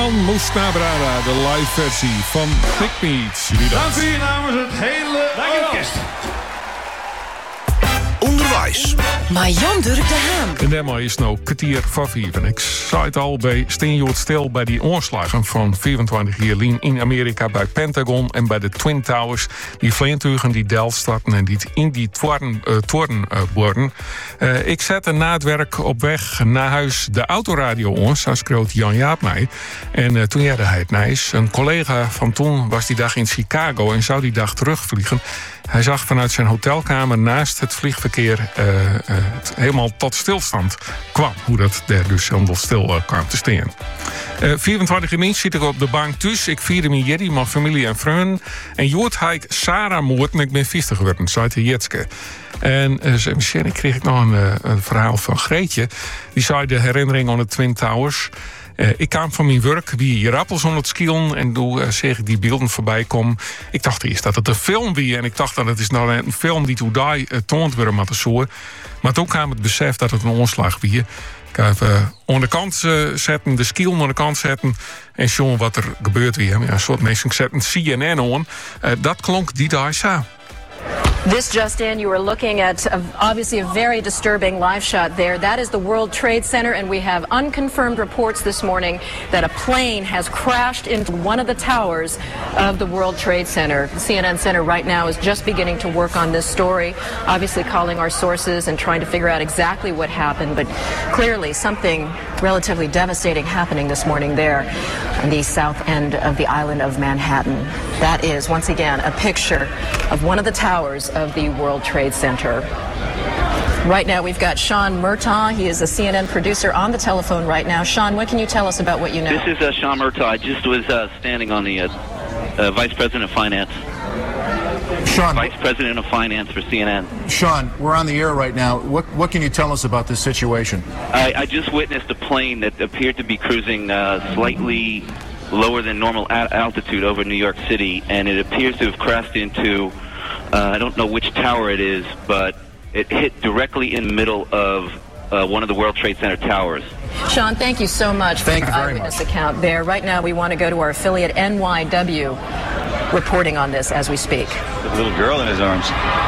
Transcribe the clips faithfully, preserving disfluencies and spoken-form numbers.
Herman Moestabrada, de live versie van Picnic. Dank u namens het hele orkest. Onderwijs. Maar Jan Durk de Haan. En daarmee is nou kwartier van vijf. Ik zei het al bij Steenjood stil bij die aanslagen van vierentwintig juli in Amerika bij Pentagon en bij de Twin Towers. Die vliegtuigen die Delft starten en die in die toren, uh, toren uh, worden. Uh, ik zette na het werk op weg naar huis de autoradio aan, zo schreeuwt Jan Jaap mij. En uh, toen jerde hij het nice. Een collega van toen was die dag in Chicago en zou die dag terugvliegen. Hij zag vanuit zijn hotelkamer naast het vliegverkeer uh, uh, het helemaal tot stilstand kwam. Hoe dat daar dus helemaal stil uh, kwam te staan. Uh, vierentwintig juli zit ik op de bank thuis. Ik vierde mijn jerry, mijn familie en vrienden. En jood had ik Sarah moord en ik ben vijftig geworden, zei de Jetske. En uh, misschien kreeg ik nog een, uh, een verhaal van Greetje. Die zei de herinnering aan de Twin Towers. Uh, ik kwam van mijn werk, wie je rappels onder het skielen en toen uh, zeg ik die beelden voorbij kom. Ik dacht eerst dat het een film was en ik dacht dat het is nou een film die toen daar uh, toont werd met de soort. Maar toen kwam het besef dat het een onslag was. Ik ga even uh, aan de kant uh, zetten, de skielen aan de kant zetten en zien wat er gebeurt weer. Ja, een soort mensen zetten C N N aan. Uh, dat klonk die daar zo. This just in, you were looking at a, obviously a very disturbing live shot there. That is the World Trade Center, and we have unconfirmed reports this morning that a plane has crashed into one of the towers of the World Trade Center. The C N N Center right now is just beginning to work on this story, obviously calling our sources and trying to figure out exactly what happened, but clearly something relatively devastating happening this morning there on the south end of the island of Manhattan. That is, once again, a picture of one of the towers of the World Trade Center. Right now we've got Sean Murtaugh. He is a C N N producer on the telephone right now. Sean, what can you tell us about what you know? This is uh, Sean Murtaugh. I just was uh, standing on the uh, uh, Vice President of Finance. Sean, Vice President of Finance for C N N. Sean, we're on the air right now. What what can you tell us about this situation? I, I just witnessed a plane that appeared to be cruising uh, slightly lower than normal a- altitude over New York City, and it appears to have crashed into, uh, I don't know which tower it is, but it hit directly in the middle of uh, one of the World Trade Center towers. Sean, thank you so much for thank your eyewitness account there. Right now we want to go to our affiliate N Y W reporting on this as we speak. The little girl in his arms.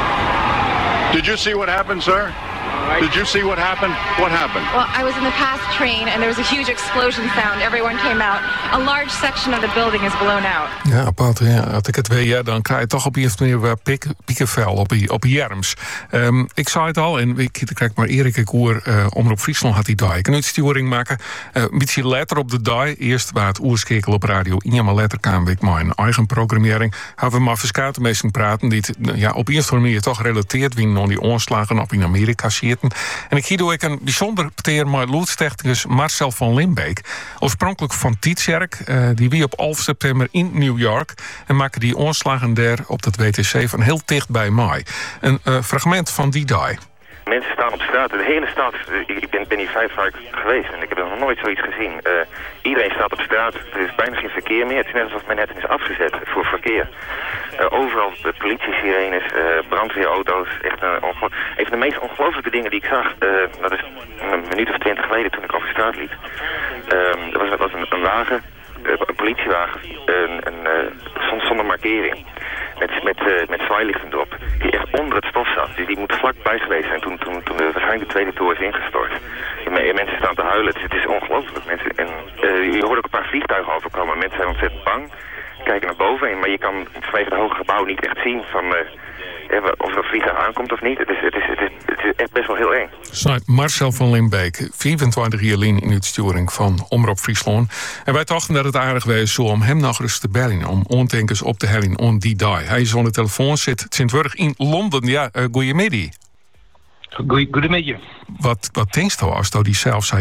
Did you see what happened, sir? Did you see what happened? What happened? Well, I was in the past train and there was a huge explosion sound. Everyone came out. A large section of the building is blown out. Ja, apart. Ja. Als ik het weet, ja, dan krijg je toch op een manier weer pik, piekenvel op je, op je jerms. Um, ik zei het al, en ik krijg maar Erik, ik hoor, uh, Omroep Friesland had die dag. Ik kan uitsturing maken. Uh, een beetje later op de dag. Eerst waar het oerschekel op radio in, maar later kwam ik mijn eigen programmering. Hebben we maar verschillende mensen praten die het, ja, op een of andere manier toch relateerd wie aan die aanslagen op in Amerika zitten. En ik hier ik een bijzonder peteer met loodstichters Marcel van Limbeek. Oorspronkelijk van Tietjerk, uh, die wie op elf september in New York. En maken die aanslagen daar op dat W T C van heel dicht bij mij. Een uh, fragment van die dag. Mensen staan op straat, de hele stad. Ik ben, ben hier vijf vaak geweest en ik heb nog nooit zoiets gezien. Uh, iedereen staat op straat, er is bijna geen verkeer meer. Het is net alsof Manhattan is afgezet voor verkeer. Uh, overal de politie-sirenes, uh, brandweerauto's. Echt een, onge- een van de meest ongelooflijke dingen die ik zag, uh, dat is een minuut of twintig geleden toen ik over straat liep. Uh, er was, was een, een wagen, uh, een politiewagen, een, een, uh, zonder markering. Met, met, uh, met zwaailichten erop, die echt onder het stof zat. Dus die moet vlakbij geweest zijn toen, toen, toen de, waarschijnlijk de tweede toer is ingestort. Die mensen staan te huilen, het is, het is ongelooflijk. Mensen, en, uh, je hoort ook een paar vliegtuigen overkomen. Mensen zijn ontzettend bang, kijken naar boven. Maar je kan vanwege het hoge gebouw niet echt zien van, uh, of er een vliegtuig aankomt of niet. Het is, het is, het is, het is echt best wel heel eng. Zei Marcel van Limbeek, vierentwintig juli in uitsturing van Omroep Friesland. En wij dachten dat het aardig was om hem nog eens te bellen, om ontenkens op te hellen on die dag. Hij is aan de telefoon, zit Sint-Wurg in Londen. Ja, uh, goeiemiddag. Goedemiddag. Wat, wat denkst je als je die zelf zei?